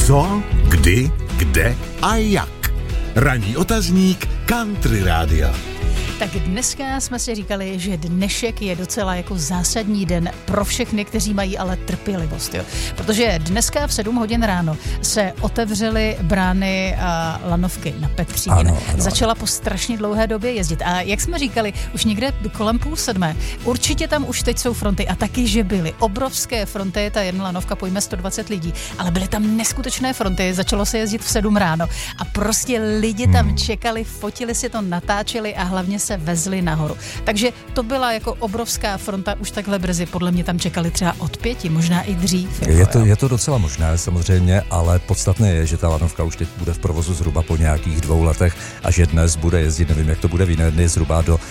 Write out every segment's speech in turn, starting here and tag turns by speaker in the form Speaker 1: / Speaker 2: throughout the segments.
Speaker 1: Co, kdy, kde a jak. Ranní otazník Country Rádia.
Speaker 2: Tak dneska jsme si říkali, že dnešek je docela jako zásadní den pro všechny, kteří mají ale trpělivost. Jo? Protože dneska v 7 hodin ráno se otevřely brány lanovky na Petříně.
Speaker 3: Ano.
Speaker 2: Začala po strašně dlouhé době jezdit. A jak jsme říkali, už někde kolem 6:30, určitě tam už teď jsou fronty a taky, že byly obrovské fronty, ta jedna lanovka pojme 120 lidí, ale byly tam neskutečné fronty, začalo se jezdit v 7 ráno a prostě lidi tam čekali, fotili si to, natáčeli a hlavně se vezli nahoru. Takže to byla jako obrovská fronta, už takhle brzy, podle mě tam čekali třeba od 5, možná i dřív.
Speaker 3: Je to docela možné samozřejmě, ale podstatné je, že ta lanovka už teď bude v provozu zhruba po nějakých 2 letech a že dnes bude jezdit, nevím, jak to bude v jiné dny, zhruba do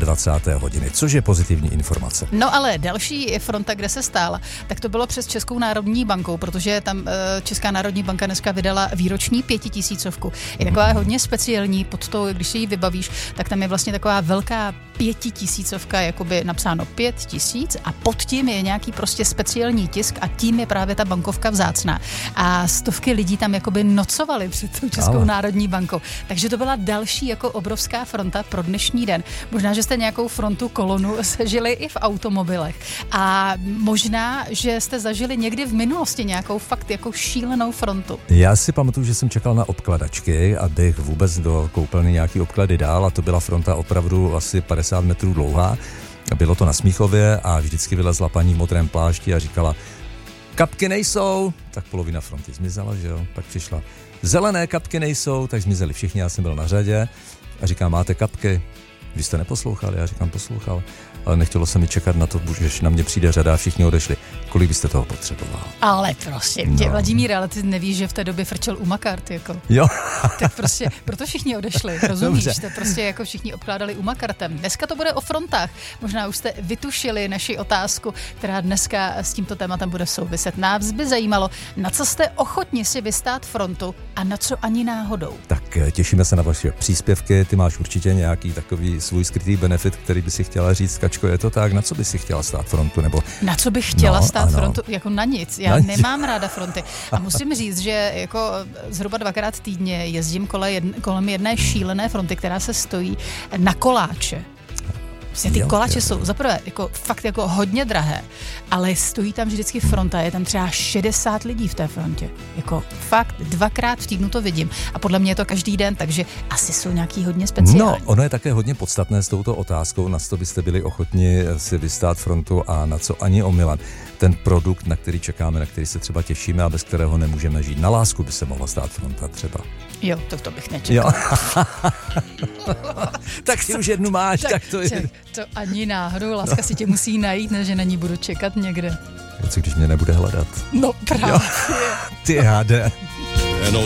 Speaker 3: 22. hodiny, což je pozitivní informace.
Speaker 2: No ale další fronta, kde se stála, tak to bylo přes Českou národní bankou, protože tam Česká národní banka dneska vydala výroční 5000. Je taková hodně speciální, pod to, když si ji vybavíš, tak tam je vlastně taková velká 5000, jakoby napsáno 5000 a pod tím je nějaký prostě speciální tisk a tím je právě ta bankovka vzácná. A stovky lidí tam jakoby nocovali před tou Českou národní bankou. Takže to byla další jako obrovská fronta pro dnešní den. Možná, že jste nějakou frontu, kolonu zažili i v automobilech. A možná, že jste zažili někdy v minulosti nějakou fakt jako šílenou frontu.
Speaker 3: Já si pamatuju, že jsem čekal na obkladačky, abych vůbec do koupelny nějaký obklady dal a to byla fronta opravdu asi 50 metrů dlouhá. Bylo to na Smíchově a vždycky vylezla paní v modrém plášti a říkala, kapky nejsou, tak polovina fronty zmizela, že jo, pak přišla, zelené kapky nejsou, tak zmizeli všichni, já jsem byl na řadě a říkám, máte kapky? Vy jste neposlouchali, já říkám, poslouchal, ale nechtělo se mi čekat na to, že na mě přijde řada a všichni odešli. Kolik byste toho potřeboval?
Speaker 2: Ale prosím tě, Vladimíre, ale ty nevíš, že v té době frčel Umakart, jako.
Speaker 3: Jo.
Speaker 2: Tak prostě, proto všichni odešli, rozumíš? To prostě jako všichni obkládali Umakartem. Dneska to bude o frontách. Možná už jste vytušili naši otázku, která dneska s tímto tématem bude souviset. Nás by zajímalo, na co jste ochotni si vystát frontu a na co ani náhodou.
Speaker 3: Tak těšíme se na vaše příspěvky, ty máš určitě nějaký takový svůj skrytý benefit, který by si chtěla říct, Kačko, je to tak, na co by si chtěla stát frontu? Nebo...
Speaker 2: Na co bych chtěla stát frontu? Jako na nic. Já nemám ráda fronty. A musím říct, že jako zhruba 2krát týdně jezdím kolem jedné šílené fronty, která se stojí na koláče. Ty koláče jsou zaprvé jako fakt jako hodně drahé, ale stojí tam vždycky fronta, je tam třeba 60 lidí v té frontě. Jako fakt 2krát v týdnu to vidím a podle mě je to každý den, takže asi jsou nějaký hodně speciální.
Speaker 3: No, ono je také hodně podstatné s touto otázkou, na co byste byli ochotni si vystát frontu a na co ani omylem. Ten produkt, na který čekáme, na který se třeba těšíme a bez kterého nemůžeme žít. Na lásku by se mohla stát fronta třeba.
Speaker 2: Jo, to bych nečekal.
Speaker 3: Tak si už jednu máš, tak to je.
Speaker 2: To ani náhodou, láska si tě musí najít, ne, že na ní budu čekat někde.
Speaker 3: Co když mě nebude hledat?
Speaker 2: No právě.
Speaker 3: Ty hade.